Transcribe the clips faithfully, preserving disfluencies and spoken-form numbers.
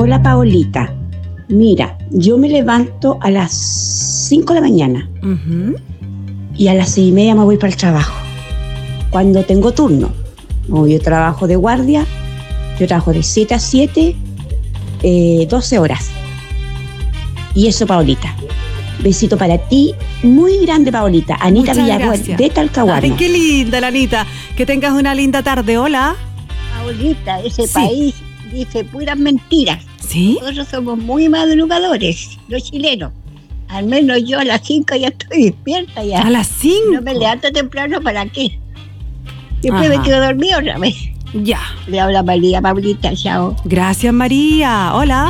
Hola Paolita, mira, yo me levanto a las cinco de la mañana uh-huh. y a las seis y media me voy para el trabajo, cuando tengo turno. No, yo trabajo de guardia, yo trabajo de siete a siete, eh, doce horas. Y eso, Paolita. Besito para ti, muy grande, Paolita. Anita Muchas Villarroel, gracias. de Talcahuano. Ay, qué linda, la Anita. Que tengas una linda tarde. Hola. Paolita, ese Sí. país dice puras mentiras. ¿Sí? Nosotros somos muy madrugadores, los chilenos. Al menos yo a las cinco ya estoy despierta ya. A las cinco. No me levanto temprano, ¿para qué? Siempre Ajá. me quedo dormido otra vez. Ya. Le habla María, Paulita, chao. Gracias, María. Hola.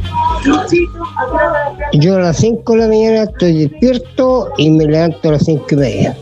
Yo a las cinco de la mañana estoy despierto y me levanto a las cinco y media.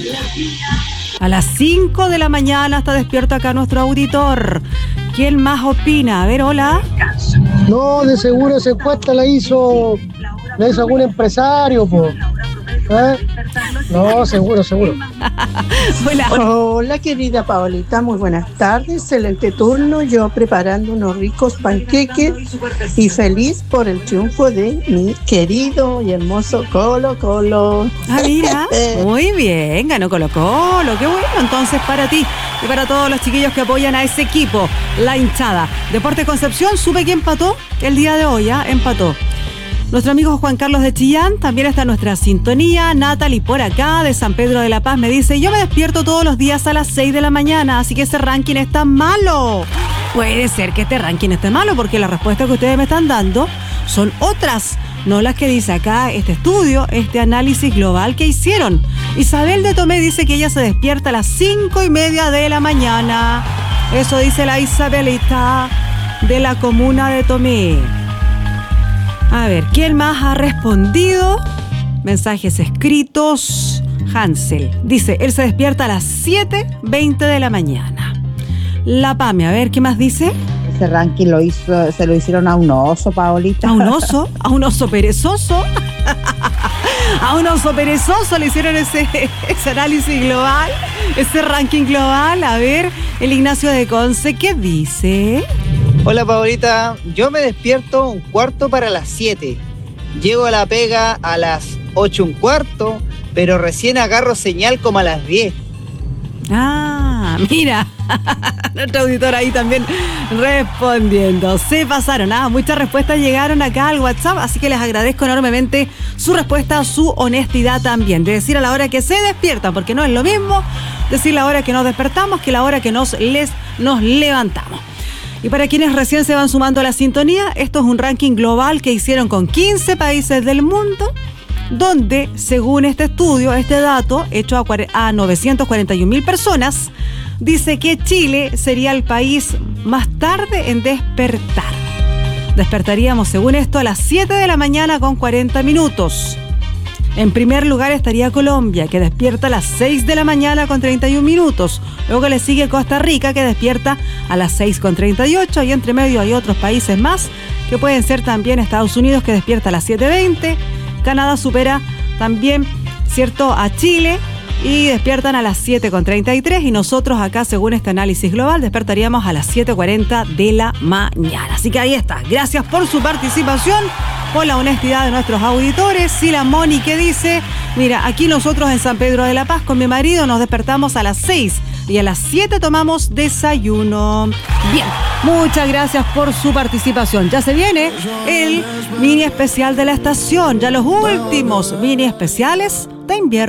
A las cinco de la mañana está despierto acá nuestro auditor. ¿Quién más opina? A ver, hola. No, de seguro esa encuesta la hizo, la hizo algún empresario, po. ¿Eh? No, seguro, seguro. Hola. Hola querida Paolita, muy buenas tardes, excelente turno, yo preparando unos ricos panqueques y feliz por el triunfo de mi querido y hermoso Colo Colo. Ah, mira, muy bien, ganó Colo Colo, qué bueno entonces para ti y para todos los chiquillos que apoyan a ese equipo, la hinchada. Deportes Concepción, supe que empató el día de hoy, ¿eh? empató. Nuestro amigo Juan Carlos de Chillán también está en nuestra sintonía. Natalie por acá de San Pedro de la Paz me dice: yo me despierto todos los días a las seis de la mañana, así que ese ranking está malo. Puede ser que este ranking esté malo porque las respuestas que ustedes me están dando son otras, no las que dice acá este estudio, este análisis global que hicieron. Isabel de Tomé dice que ella se despierta a las cinco y media de la mañana. Eso dice la Isabelita de la comuna de Tomé. A ver, ¿quién más ha respondido? Mensajes escritos. Hansel dice, él se despierta a las siete veinte de la mañana. La Pame, a ver, ¿qué más dice? Ese ranking lo hizo, se lo hicieron a un oso, Paolita. ¿A un oso? ¿A un oso perezoso? A un oso perezoso le hicieron ese, ese análisis global, ese ranking global. A ver, el Ignacio de Conce, ¿qué dice? Hola Paolita, yo me despierto un cuarto para las siete. Llego a la pega a las ocho un cuarto, pero recién agarro señal como a las diez. Ah, mira, nuestro auditor ahí también respondiendo. Se pasaron, ah, muchas respuestas llegaron acá al WhatsApp, así que les agradezco enormemente su respuesta, su honestidad también, de decir a la hora que se despiertan, porque no es lo mismo decir la hora que nos despertamos que la hora que nos, les, nos levantamos. Y para quienes recién se van sumando a la sintonía, esto es un ranking global que hicieron con quince países del mundo, donde, según este estudio, este dato, hecho a novecientas cuarenta y un mil personas, dice que Chile sería el país más tarde en despertar. Despertaríamos, según esto, a las siete de la mañana con cuarenta minutos. En primer lugar estaría Colombia, que despierta a las seis de la mañana con treinta y un minutos. Luego le sigue Costa Rica, que despierta a las seis con treinta y ocho. Y entre medio hay otros países más, que pueden ser también Estados Unidos, que despierta a las siete veinte. Canadá supera también, ¿cierto?, a Chile y despiertan a las siete con treinta y tres. Y nosotros acá, según este análisis global, despertaríamos a las siete cuarenta de la mañana. Así que ahí está. Gracias por su participación, por la honestidad de nuestros auditores. Y la Moni que dice, mira, aquí nosotros en San Pedro de la Paz con mi marido nos despertamos a las seis y a las siete tomamos desayuno. Bien, muchas gracias por su participación. Ya se viene el mini especial de la estación, ya los últimos mini especiales de invierno.